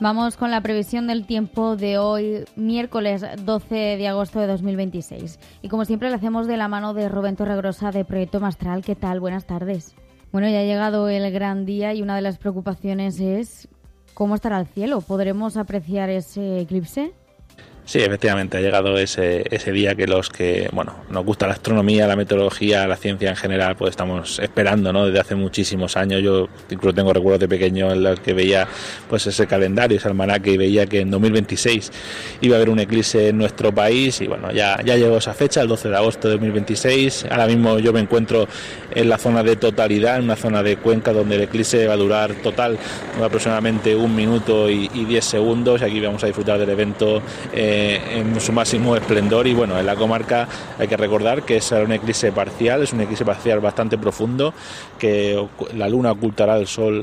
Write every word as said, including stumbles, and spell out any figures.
Vamos con la previsión del tiempo de hoy, miércoles doce de agosto de dos mil veintiséis. Y como siempre lo hacemos de la mano de Rubén Torregrosa de Proyecto Mastral. ¿Qué tal? Buenas tardes. Bueno, ya ha llegado el gran día y una de las preocupaciones es cómo estará el cielo. ¿Podremos apreciar ese eclipse? Sí, efectivamente, ha llegado ese ese día que los que, bueno, nos gusta la astronomía, la meteorología, la ciencia en general, pues estamos esperando, ¿no? Desde hace muchísimos años. Yo incluso tengo recuerdos de pequeño en los que veía pues ese calendario, ese almanaque, y veía que en dos mil veintiséis iba a haber un eclipse en nuestro país y bueno, ya, ya llegó esa fecha, el doce de agosto de dos mil veintiséis. Ahora mismo yo me encuentro en la zona de totalidad, en una zona de Cuenca donde el eclipse va a durar total aproximadamente un minuto y, y diez segundos, y aquí vamos a disfrutar del evento eh, en su máximo esplendor. Y bueno, en la comarca hay que recordar que es un eclipse parcial, es un eclipse parcial bastante profundo, que la luna ocultará al sol